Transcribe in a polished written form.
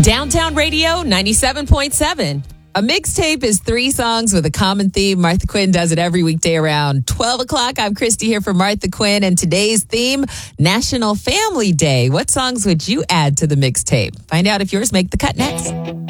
Downtown Radio 97.7. A mixtape is 3 songs with a common theme. Martha Quinn does it every weekday around 12 o'clock. I'm Christy here for Martha Quinn, and today's theme, National Family Day. What songs would you add to the mixtape? Find out if yours make the cut next.